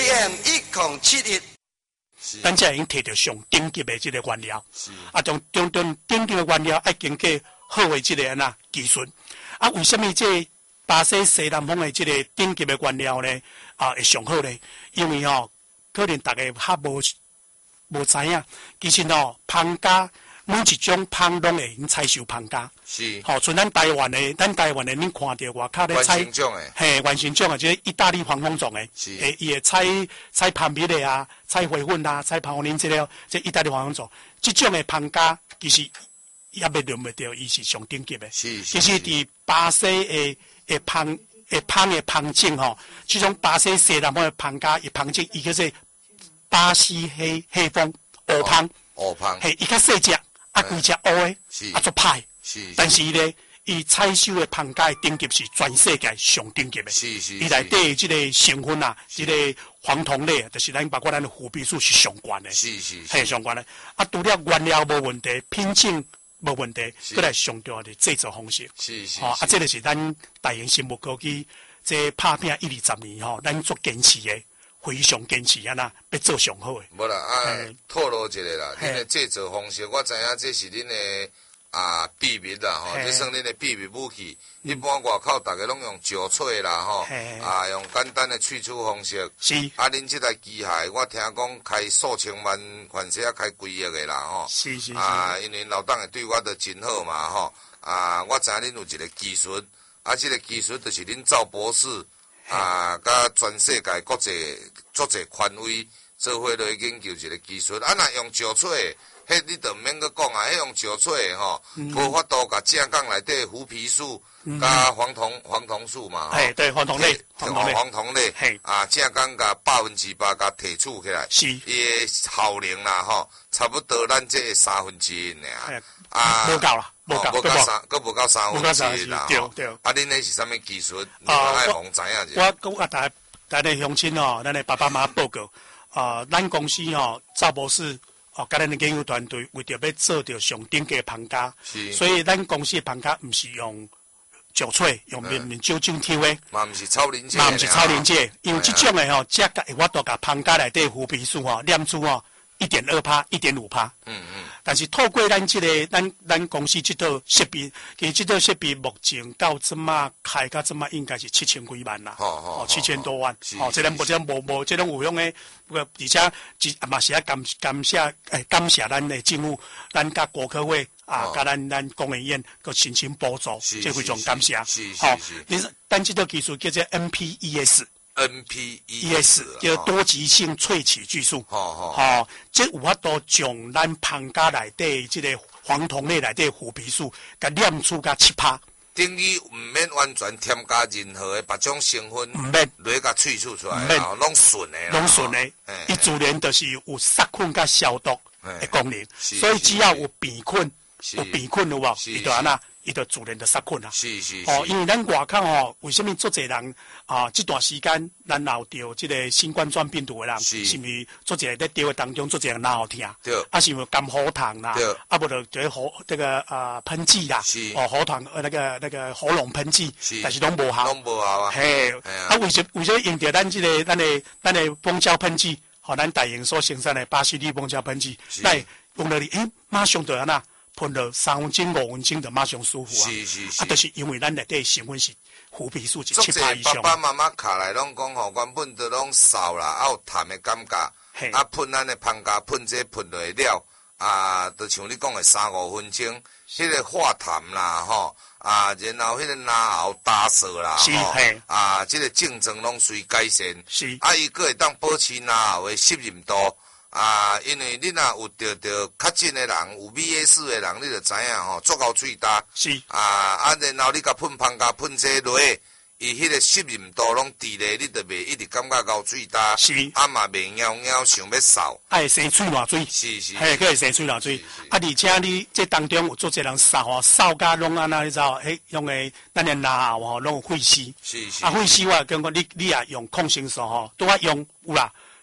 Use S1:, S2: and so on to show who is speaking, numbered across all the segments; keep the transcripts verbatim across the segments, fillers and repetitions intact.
S1: A M 一零七一。
S2: 咱这已经摕到上顶级的这个原料，啊，从中中顶级的原料爱经过好的这个安那技术，啊，为什么这巴西西南风的这个顶级的原料呢？啊，会上好呢？因为吼、哦，可能大家较无无知影，其实哦，芳家每一种芳拢会用采收芳家，
S3: 是，
S2: 好、哦，像咱台湾的，咱台湾的，恁看到外口咧采，
S3: 原生种的，
S2: 嘿，原生种的，即、就是意大利黄蜂种的，
S3: 是，
S2: 诶，伊会采采蜂蜜的啊，采花粉啊，采芳林这了，即意大利黄蜂种，即种的芳家其实也未论袂到，伊是上顶级的，
S3: 是，
S2: 其实伫巴西的的芳的芳的芳种吼，即种巴西西南方的芳家的芳种，伊叫做巴西黑黑蜂乌芳，
S3: 乌芳，
S2: 嘿，伊较细只。啊，规只乌诶，啊做歹，但是呢，伊采收的芳家的顶级是全世界上顶级的。
S3: 是是，
S2: 伊内底即个成分啊，即个黄酮类，就是咱包括咱的虎皮素是上悬的。
S3: 是是，
S2: 系上悬的。啊，除了原料无问题，品种无问题，过来上重要的制作方式。
S3: 是是。
S2: 吼，啊，这个是咱大型生物科技这拍拼一二十年吼，咱做坚持的。非常坚持啊！呐，要做上好诶。
S3: 无啦，啊，透露一下啦，恁诶制作方式，我知影这是恁诶啊秘密啦，吼，这算恁诶秘密武器。一般外口大家拢用石锉啦，吼，啊，用简单诶萃取方式。
S2: 是。
S3: 啊，恁即台机械，我听讲开数千万，款式啊开几亿诶啦，吼。
S2: 是是是。
S3: 啊，因为老党诶对我都真好嘛，吼。啊，我知影恁有一个技术，啊，即个技术就是恁赵博士。啊，甲全世界国际足侪权威做伙来研究一个技术。啊，若用石锉，迄你著毋免阁讲啊，迄用石锉吼，无法度甲正港内底虎皮素、甲黄酮、黄酮素嘛，
S2: 哎，对，黄酮类，
S3: 黄酮类，黄酮类，啊，正港甲百分之百甲提取起来，
S2: 是，
S3: 伊诶效能啦，吼，差不多咱这个三分之一尔，
S2: 啊，无够啦。
S3: 无够，无够三，佫无够三分之一啦。
S2: 对对。
S3: 啊，恁那是啥物技术？啊，爱互知影者。
S2: 我我我大大家乡亲哦，咱的爸爸妈妈报告啊，咱公司哦，赵博士哦，甲咱的研究团队为着要做着上顶级的芳家，所以咱公司的芳家毋是用石锉，用面面酒精抽的，
S3: 嘛毋是超临界，
S2: 嘛毋是超临界，因为即种的吼，才甲我都甲芳家内底虎皮素吼念出吼一点二趴，一点五趴。嗯嗯。但是透过咱这个咱咱公司这套设备，其实这套设备目前到这么开到这么应该是七千几万啦，哦，七千多万，哦，这种无这种无无这种有用的，而且嘛是啊感感谢诶感谢咱的政府，咱甲国科会啊，甲咱咱工研院个申请补助，这非常感谢。
S3: 好，
S2: 你咱这套技术叫做 N P E S。N
S3: P
S2: E S 叫多极性萃取技术，
S3: 好好，
S2: 好，即有法度将咱芳家内底即个黄酮类内底虎皮素，甲炼出甲七趴。
S3: 等于毋免完全添加任何的别种成分，
S2: 毋免
S3: 来甲萃取出来，然后拢纯的，
S2: 拢纯的，伊自然就是有杀菌甲消毒的功能，所以只要有病菌，有病菌有无？伊就安那。伊就自然就杀菌啦。
S3: 是是
S2: 哦，因为咱外口吼，为什么足侪人啊？这段时间咱闹着这个新冠状病毒的人，是是毋是足侪在丢的当中，足侪人哪好听？
S3: 对。
S2: 啊，是毋肝喉糖啦？
S3: 对。
S2: 啊，不就这喉这个啊喷剂啦？
S3: 是。
S2: 哦，喉糖呃那个那个喉咙喷剂，
S3: 是。
S2: 但是拢无效。
S3: 拢无效啊。
S2: 嘿。啊，为什为什么用着咱这个咱的咱的蜂胶喷剂？吼，咱大营所生产的巴西利蜂胶喷剂，来用了你，诶，马上就安那。喷了三分钟、五分钟就马上舒服啊！
S3: 是是是，
S2: 啊，就是因为咱内底成分是虎皮素是七趴以上。
S3: 爸爸妈妈卡来拢讲吼，原本都拢潲啦，啊有痰的感觉，啊喷咱的芳家喷这喷落了，啊，就像你讲的三五分钟，迄个化痰啦吼，啊，然后迄个牙喉打涩啦，吼，啊，这个症状拢随改善，
S2: 是，
S3: 啊，伊个会当保持牙喉的湿润度。啊，因为你若有着着较真的人，有美 A 四的人，你就知影吼，足够喙焦。
S2: 是。
S3: 啊啊，然后你甲喷芳家喷这落，伊迄个湿润度拢伫咧，你就袂一直感觉到喙焦。
S2: 是。
S3: 啊嘛袂枵枵想要潲。
S2: 爱生喙烂水。
S3: 是是。
S2: 嘿，可以生喙烂水。啊，而且你这当中有做一人潲吼，潲甲拢安那你知道？迄用诶，咱诶牙吼拢有血丝。
S3: 是是。
S2: 啊，血丝我讲讲，你你也用抗生素吼，都爱用有啦。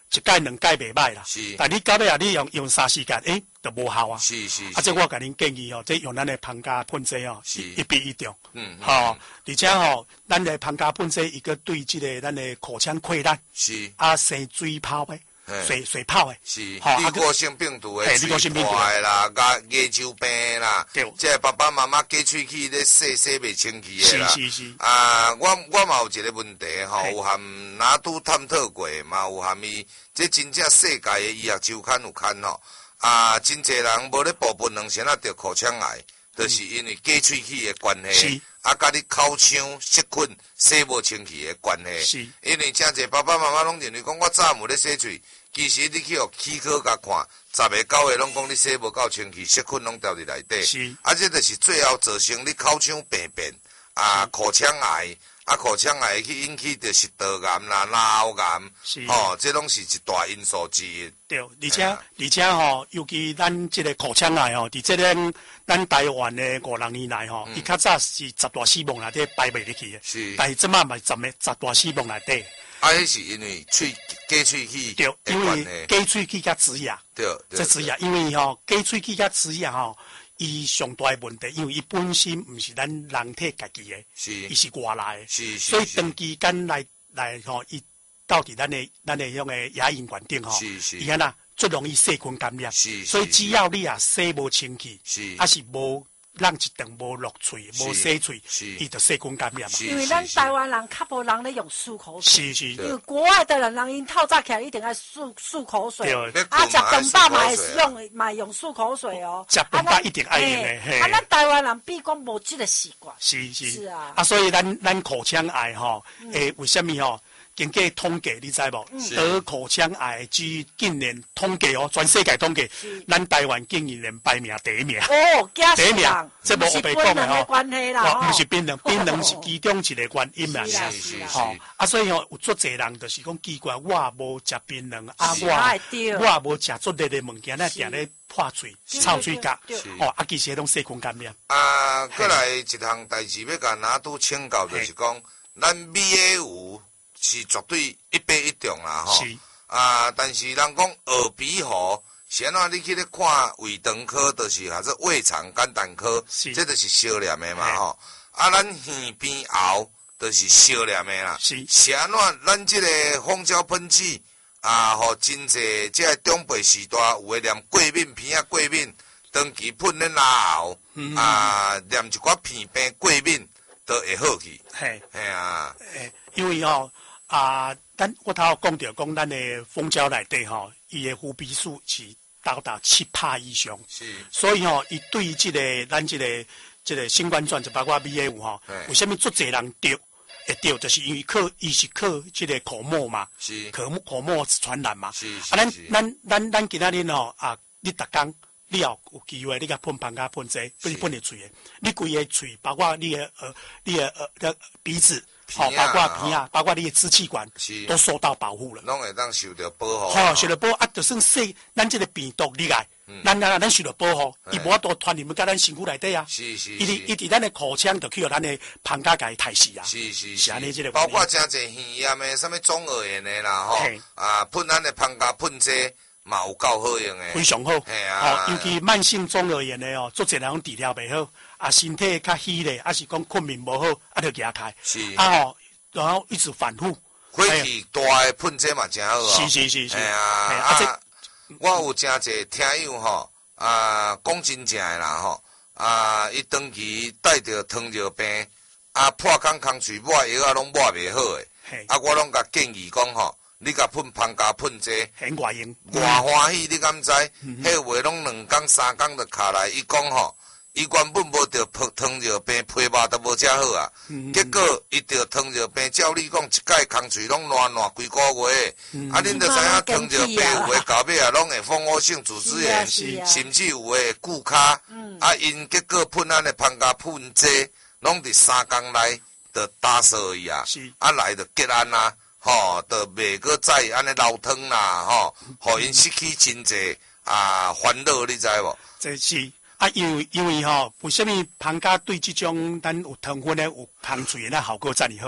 S2: 一届两届袂歹啦。
S3: 是。
S2: 但你到尾啊，你用用三四届，诶，就无效啊。
S3: 是是。
S2: 啊，即我甲恁建议吼，即用咱的芳加喷剂吼，
S3: 是
S2: 一比一中。
S3: 嗯。
S2: 吼、哦，而且吼，咱的芳加喷剂伊个对即个咱的口腔溃烂，
S3: 是。啊，
S2: 生水泡诶。水水泡诶，
S3: 是滤过性病毒诶，
S2: 水破
S3: 诶啦，甲牙周病啦，即个爸爸妈妈加喙齿咧洗洗袂清气诶啦。
S2: 是是是。
S3: 啊，我我嘛有一个问题吼，有含拿督探讨过，嘛有含伊，即真正世界诶医学周刊有看吼，啊，真侪人无咧部分两先啊得口腔癌，就是因为加喙齿诶关系，啊，甲你口腔细菌洗无清气诶关系。因为真侪爸爸妈妈拢认为讲，我早有咧洗喙。其实你去互齿科甲看，十个九个拢讲你洗无够清气，细菌拢掉伫内底。
S2: 是。
S3: 啊，这就是最后造成你口腔病变，啊，口腔癌，啊，口腔癌去引起着食道癌啦、脑癌，吼，这拢是一大因素之一。
S2: 对，而且、啊、而且吼，尤其咱即个口腔癌吼，伫即个咱台湾的五六年来吼，伊较早是十大死亡内底排袂入去的，
S3: 是。
S2: 但是即摆嘛十个十大死亡内底。
S3: 啊，迄是因为喙加喙齿，
S2: 对，因为加喙齿甲植牙，
S3: 对，
S2: 这植牙，因为吼加喙齿甲植牙吼，伊上大的问题，因为伊本身毋是咱人体家己的，
S3: 是，
S2: 伊是外来的，
S3: 是是，
S2: 所以长期间来来吼，伊到伫咱的咱的迄个牙龈管顶吼，
S3: 是是，
S2: 伊安那最容易细菌感染，
S3: 是，
S2: 所以只要你啊洗无清气，
S3: 是，
S2: 还是无。让一顿无落喙，无洗喙，伊就细菌感染嘛。
S1: 因为咱台湾人较无人咧用漱口
S2: 是
S1: 水，
S2: 是。
S1: 因为国外的人，人因透早起来一定爱漱漱口水。
S2: 对。
S1: 啊，食饭饱嘛会用，嘛用漱口水哦。
S2: 食饭饱一定爱用的。
S1: 啊，咱台湾人比讲无即个习惯。
S2: 是是。
S1: 是啊。
S2: 啊，所以咱咱口腔癌吼，诶，为什么吼？经过统计，你知无？得口腔癌之近年统计哦，全世界统计，咱台湾竟然连排名第一名。
S1: 哦，
S2: 第一名，这无黑白讲的吼。
S1: 关系啦，
S2: 哇，毋是槟榔，槟榔是其中一个原因嘛。
S1: 是是是。
S2: 吼，啊，所以吼，有足侪人就是讲奇怪，我无食槟榔，啊，我我无食足热的物件，那定咧破嘴、臭嘴角，哦，啊，其实拢细菌感染。
S3: 啊，过来一项代志要甲拿督请教，就是讲，咱美的有。是绝对一百一中啦吼，啊！但是人讲耳鼻喉，是安怎你去咧看胃肠科，就是还是胃肠肝胆科，这就是烧念的嘛吼。啊，咱耳边喉就是烧念的啦。是，是安怎咱这个蜂胶喷剂啊，吼真济这中辈时代有诶念过敏片啊，过敏长期喷咧拉喉，啊，念一寡片病过敏都会好去。
S2: 嘿，
S3: 嘿啊，
S2: 诶，因为吼。啊，咱我头讲着讲，咱的蜂胶内底吼，伊的胡皮素是高达七帕以上，
S3: 是，
S2: 所以吼，伊对即、这个咱即、这个即、这个新冠状就包括 B A 五吼，为什么足侪人得会得，就是因为靠伊是靠即个口沫嘛，
S3: 是，
S2: 口沫口沫传染嘛，
S3: 是
S2: 是啊，咱咱咱咱今仔日吼啊，你逐工你也有机会，你甲喷芳加喷剂，不是喷你喙的，你规个喙，包括你的呃，你的呃的鼻子。好，包括鼻啊，包括你的支气管，都受到保护了。
S3: 拢会当受到保护。
S2: 好，受到保护啊，就算说咱这个病毒入来，咱咱咱受到保护，伊无法度传入到咱身躯内底啊。
S3: 是是。
S2: 伊伫伊伫咱的口腔，就去互咱的芳加甲伊杀死啊。
S3: 是是
S2: 是。安尼这个。
S3: 包括真侪鼻炎的，什么中耳炎的啦，吼啊，喷咱的芳加喷剂嘛有够好用的。
S2: 非常好。
S3: 系啊。
S2: 哦，尤其慢性中耳炎的哦，做侪人治疗袂好，啊，身体较虚咧，啊是讲困眠无好，啊就牙开。
S3: 是。
S2: 啊吼。然后一直反复，
S3: 火气大的喷剂嘛真好哦。
S2: 是是是是。
S3: 哎呀，啊，我有真侪听友吼，啊，讲真正的啦吼，啊，伊长期带着糖尿病，啊，破空空嘴抹药啊，拢抹袂好的。啊，我拢甲建议讲吼，你甲喷芳加喷剂，
S2: 很外用，
S3: 外欢喜，你敢知？迄话拢两工三工就下来，伊讲吼。伊原本无得糖尿病，皮肉都无遮好啊。嗯、结果伊得糖尿病，照你讲一届空喙拢烂烂几个月。嗯、啊，恁着知影糖尿病有诶到尾啊，拢会蜂窝性组织炎，啊、甚至有诶骨卡。嗯、啊，因结果喷咱诶芳加喷剂，拢伫三工内就打死伊啊。啊，来就结案啦，吼，就袂个再安尼流汤啦，吼，互因失去真济啊烦恼，你知无？
S2: 这是。啊，因为因为吼，为什么芳加对这种咱有糖分的、有香水的那效果遮尔好？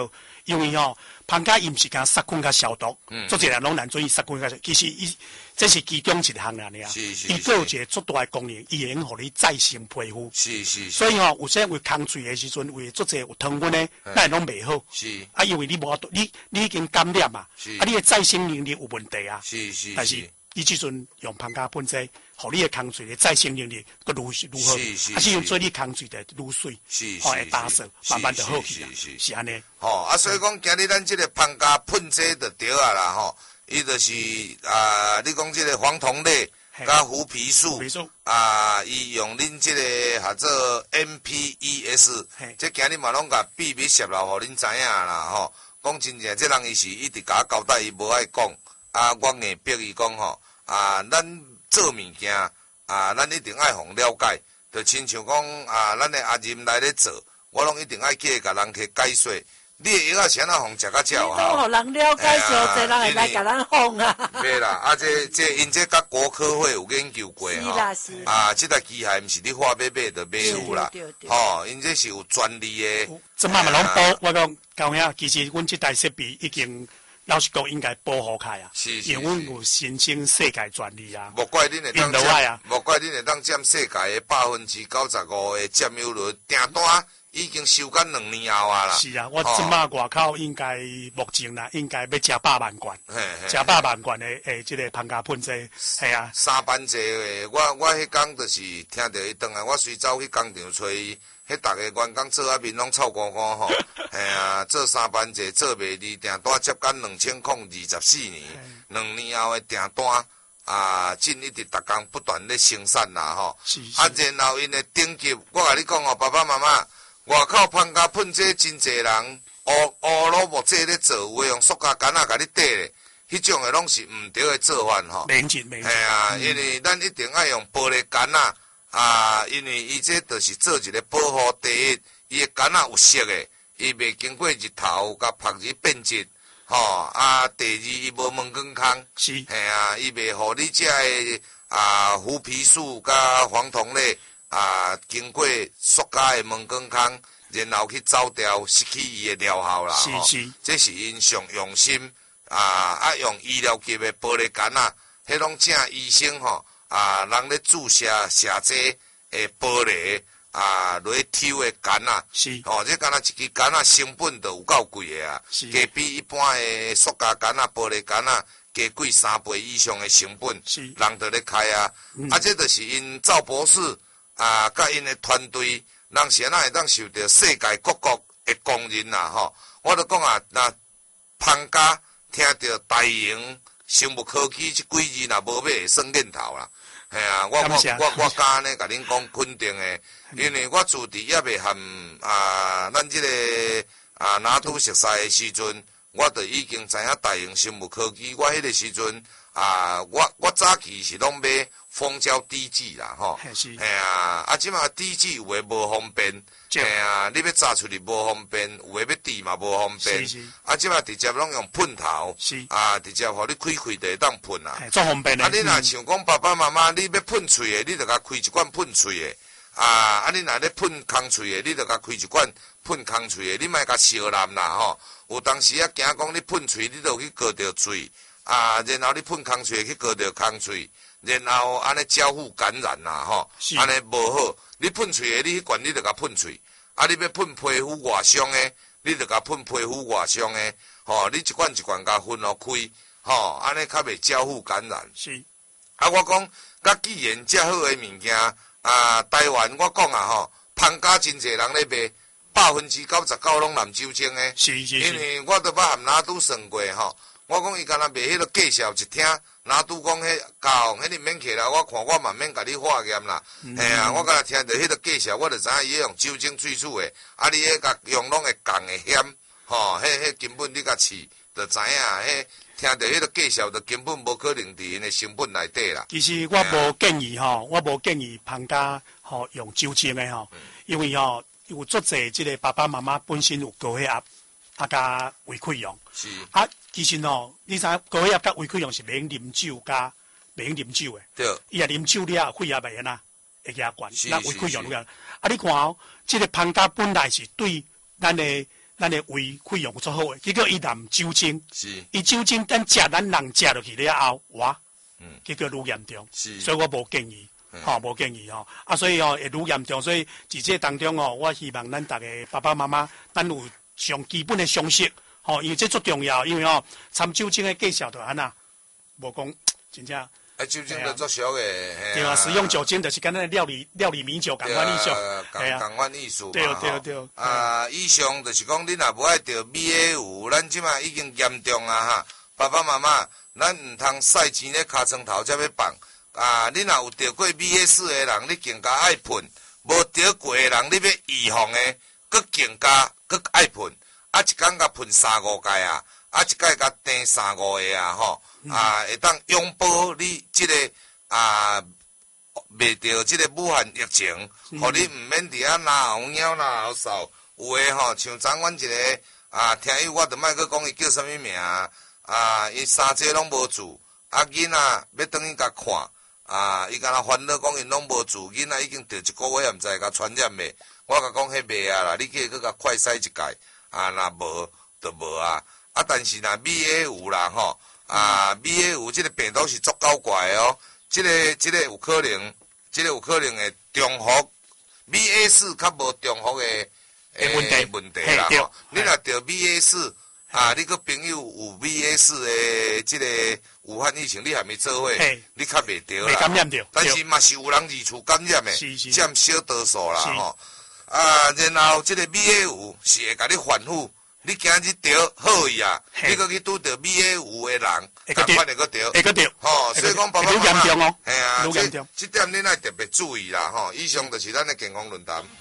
S2: 因为吼芳加伊毋是讲杀菌甲消毒，
S3: 嗯，
S2: 做一个人拢难做伊杀菌甲消毒，其实伊这是其中一项啦，尔。
S3: 是是。
S2: 伊佫有一个足大的功能，伊会用互你再生皮肤。
S3: 是是。
S2: 所以吼，有些为空嘴的时阵，为做者有糖分呢，咱拢袂好。
S3: 是。啊，
S2: 因为你无你你已经感染嘛，
S3: 是。
S2: 啊，你的再生能力有问题啊。
S3: 是是。
S2: 但是你即阵用芳加喷剂，互你的空嘴的再生能力佫愈愈好，
S3: 是是。
S2: 啊，是用做你空嘴的愈水，
S3: 是是。
S2: 吼会打湿，慢慢就好去
S3: 啦。是是。
S2: 是安尼。
S3: 吼，啊，所以讲今日咱即个芳加喷剂就对啊啦，吼，伊就是啊，你讲即个黄酮类。甲胡皮素啊，伊用恁即个合做 M P E S， 即今日嘛拢甲秘密泄露，互恁知影啦吼。讲真正，即人伊是一直甲我交代，伊无爱讲。啊，我硬逼伊讲吼，啊，咱做物件啊，咱一定爱互了解。就亲像讲啊，咱的阿任来咧做，我拢一定爱记甲人去解说。你的药啊，先啊，互食较少
S1: 哈。你都互人了解上，侪人会来甲咱放啊。
S3: 对啦，啊，这这因这甲国科会有研究过吼。啊，这个机械毋是你花买买就买有啦。吼，因这是有专利的。
S2: 这慢慢拢保，我讲高兄，其实阮这台设备已经老实讲应该保护开啊。
S3: 是是。
S2: 因为阮有申请世界专利啊。
S3: 莫怪恁会当占，莫怪恁会当占世界的百分之九十五的占有率，订单。已经收干两年后啊啦！
S2: 是啊，我即马外口应该目前啦，应该要食百万罐，食百万罐的诶，即个芳加喷剂，系啊。
S3: 三班制诶，我我迄工就是听到伊转来，我随走去工厂找伊，迄逐个员工做啊面拢臭干干吼，系啊，做三班制做袂离订单接近两千空二十四年，两年后诶订单啊，进一直逐工不断咧生产啦吼。
S2: 是。
S3: 啊，然后因诶顶级，我甲你讲哦，爸爸妈妈。外口芳加喷剂真侪人，乌乌萝卜这咧做，有诶用塑胶杆仔甲你缀咧，迄种诶拢是毋对诶做法吼。
S2: 免钱免钱。
S3: 系啊，因为咱一定爱用玻璃杆仔啊，因为伊这就是做一个保护。第一，伊诶杆仔有色诶，伊袂经过日头甲晒日变质，吼啊。第二，伊无闷光空。
S2: 是。
S3: 系啊，伊袂互你遮诶啊胡皮素甲黄酮类。啊，经过塑胶的门光空，然后去走掉，失去伊的疗效啦。
S2: 是是，
S3: 这是因上用心啊！啊，用医疗级的玻璃杆啊，迄拢正医生吼啊，人咧注射射剂的玻璃啊，落去抽的杆啊。
S2: 是。
S3: 哦，这杆啊，一支杆啊，成本就有够贵的啊。
S2: 是。
S3: 加比一般的塑胶杆啊、玻璃杆啊，加贵三倍以上的成本。
S2: 是。
S3: 人就咧开啊，嗯、啊，这就是因赵博士。啊，甲因诶团队，人是哪会当受到世界各国诶公认啦吼！我都讲啊，那芳加听到大营生物科技即几字若无买，会算瘾头啦。系啊，我我我我敢安尼甲恁讲肯定诶，因为我自伫也未含啊，咱即、這个啊拿督熟悉诶时阵，我就已经知影大营生物科技。我迄个时阵啊，我我早期是拢买。蜂胶滴剂啦，吼，系啊，啊，即马滴剂有诶无方便，系啊，你要炸出去无方便，有诶要滴嘛无方便，啊，即马直接拢用喷头，啊，直接互你开开就会当喷啊，
S2: 做方便
S3: 啊，你若像讲爸爸妈妈，你要喷喙诶，你着甲开一罐喷喙诶，啊，啊，你若咧喷空喙诶，你着甲开一罐喷空喙诶，你莫甲烧烂啦，吼，有当时啊，惊讲你喷喙，你着去割着喙，啊，然后你喷空喙去割着空喙。然后安尼交互感染啦，吼，安尼无好。你喷喙的，你迄罐你着甲喷喙；啊，你要喷皮肤外伤的，你着甲喷皮膚外傷的，吼、哦，你一罐一罐甲分落開，吼、哦，安尼較袂交互感染。
S2: 是。啊，
S3: 我講，甲既然遮好的物件，啊，台灣我講啊，吼，芳加真濟人咧賣，百分之九十九攏南州種的。
S2: 是是是。
S3: 因為我都捌含拿督算過，吼，我講伊敢若賣迄個介紹一聽。拿督講迄教，迄你免起來，我看我嘛免甲你化驗啦。係、嗯、啊，我敢若聽到迄個介紹，我就知影伊用酒精萃取的。啊，你迄個用攏會降會險，吼、哦，迄迄根本你甲試就知影，迄聽到迄個介紹，就根本無可能佇因的成本內底啦。
S2: 其實我無建議吼、啊，我無建議芳加吼用酒精的吼、嗯，因為吼、啊、有足濟即個爸爸媽媽本身有高血壓，啊加胃潰瘍。是。啊。其實吼，你知高血壓甲胃潰瘍是袂用啉酒甲袂用啉酒誒。對。伊若啉酒了，血壓袂安那會壓懸，那胃潰瘍愈啊！啊，你看哦，即、這個芳加本來是對咱誒咱的胃溃疡做好诶，结果伊含酒精，
S3: 是，
S2: 伊酒精咱食咱人食落去了后，哇，
S3: 嗯，
S2: 结果愈严重，
S3: 是，
S2: 所以我无建议，吼、嗯，无、哦、建议吼，啊，所以吼、哦、会愈严重，所以伫这当中哦，我希望咱逐个爸爸妈妈，咱有上基本的常识，吼、哦，因为这足重要，因为哦，掺酒精的计数就安那，无讲真正。
S3: 啊，酒精就作俗诶，
S2: 对啊，使用酒精就是跟那料理料理米酒共款意思，
S3: 共共款意思嘛，
S2: 对对对。
S3: 啊，以上就是讲，恁若无爱得米 A 五，咱即马已经严重啊哈！爸爸妈妈，咱毋通晒钱咧尻川头才要放啊！恁若有得过米 A 四诶人，你更加爱喷；无得过诶人，你要预防诶，佫更加佫爱喷。啊，一工甲喷三五届啊！啊，一届甲订三五个啊，吼，啊，会当拥抱你即、這個啊，袂着即個武汉疫情，互你毋免伫遐拿喉咬拿喉嗽。有诶吼，像昨阮一個啊，聽伊我著莫閣講伊叫啥物名啊，伊三節攏無住，啊囡仔要轉去甲看，啊，伊敢若煩惱講因攏無住，囡仔已經着一個月也毋知甲傳染誒，我甲講迄袂啊啦，你去閣甲快篩一屆，啊，若無著無啊。啊，但是若 B A 有啦吼，啊 B A 有即個病毒是足夠怪哦，即、這個即、這個有可能，即、這個有可能會中伏 B A 四較無中伏誒誒問題問題啦吼。你若得 B A 四啊，你個朋友有 B A 四誒即個武漢疫情，你還沒做伙，你較袂着啦。
S2: 感染着，
S3: 但是嘛是有人二處感染誒，佔小多數啦吼。啊，然後即個 B A 五是會甲你反覆。你今日得好伊啊，你閣去拄着 B A 五的人，同款會閣得，
S2: 會閣得，
S3: 吼，所以講爸爸媽媽，
S2: 愈嚴重哦，
S3: 係啊，
S2: 愈嚴重，
S3: 即點恁愛特別注意啦，吼。以上就是咱的健康論壇。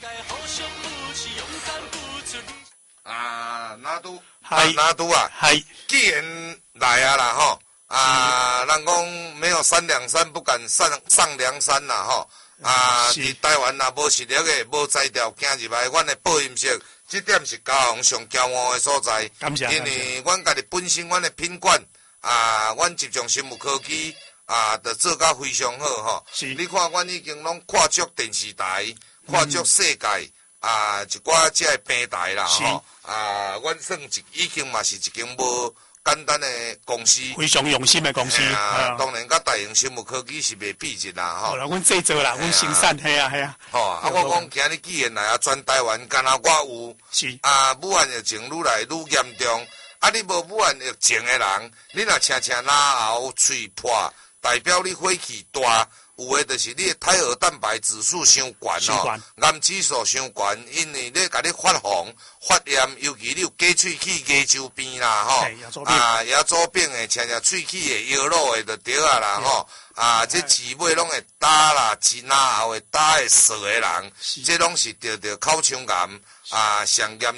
S3: 啊，哪都，哪都啊，既然來啊啦，吼，啊，人講沒有三兩山不敢上上梁山啦，吼，啊，佇台灣若無實力的，無才調，行入來，阮的保險色。這點是高雄上驕傲的所在，因為阮家己本身，阮的品管啊，阮集中生物科技啊，就做甲非常好吼。你看，阮已經攏跨足電視台，跨足世界啊，一寡即個平台啦吼。啊，阮算一已經嘛是一間無簡單的公司，
S2: 非常用心的公司。
S3: 啊，當然，甲大型生物科技是袂比一啦吼。
S2: 好啦，阮製作啦，阮生產，係啊係啊。
S3: 吼，啊，我講今日既然來啊，全台灣敢若我有。
S2: 是
S3: 啊，武漢疫情愈來愈嚴重，啊，你無武漢疫情的人，你若常常拉喉喙破，代表你火氣大，有誒就是你的胎兒蛋白指數傷懸哦，癌指數傷懸，因為咧甲你發紅、發炎，尤其你有假喙齒、牙周邊啦吼，啊，牙周邊誒，常常喙齒會搖落誒就對啊啦吼，啊，這舌尾攏會焦啦，舌拉喉會焦會澀誒人，這攏是得着口腔癌。啊，上嚴